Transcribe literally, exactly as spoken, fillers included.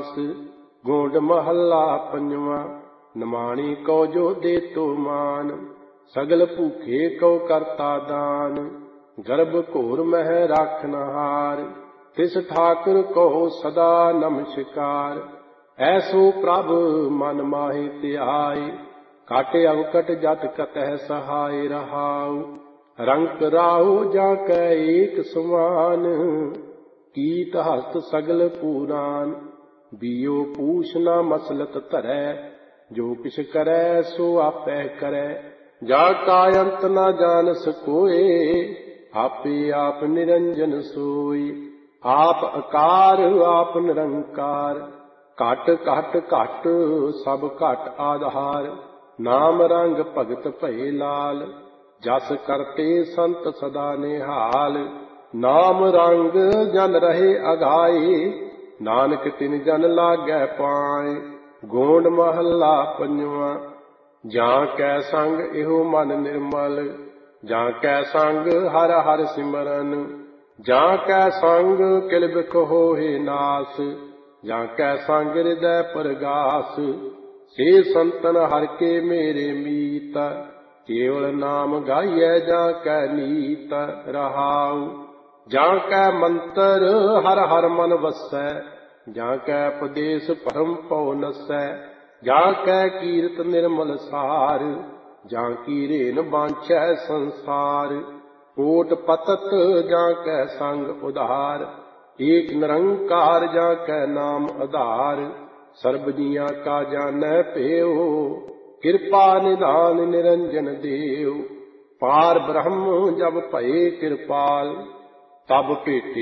नास। गोंड महला पंजवा। नमाणी को जो दे तो मान। सगल भूखे को करता दान। गर्भ घोर मह राखनहार। तिस ठाकुर को सदा नमस्कार। ऐसो प्रभ मन माहे त्याय। काटे अंकट जत कतह सहाय रहाउ। रंक राहु जाकै एक समान। कीट हस्त सगल पुराण। बियो पूछ न मसलत धरै। जो किछ करै सो आपै करै। जाका अंत न जानस कोय। आपे आप निरंजन सोय। आप अकार आप निरंकार। घट घट घट सब घट आधार। नाम रंग भगत भये लाल। जस करते संत सदा निहाल। नाम रंग जन रहे अगाए। नानक तिन जन लागै पाए। गोंड महला पंजवा। जां कै संग एहो मन निर्मल। जां कै संग हर हर सिमरन। जां कै संग किल बिख होए नास। जां कै संग हृदय परगास। से संतन हर के मेरे मीत। केवल नाम गाइए जां कै नीत रहाउ। जां कै मंतर हर हर मन वसै। जां कै उपदेश परम पौ नसै। जां कै कीरत निर्मल सार। जां की रेन बांछै संसार। कोट पतत जां कै संग उधार। एक निरंकार जां कै नाम आधार। सर्ब जियां का जानै पेओ। कृपा निधान निरंजन देव। पार ब्रह्म जब भये कृपाल। तब भेटे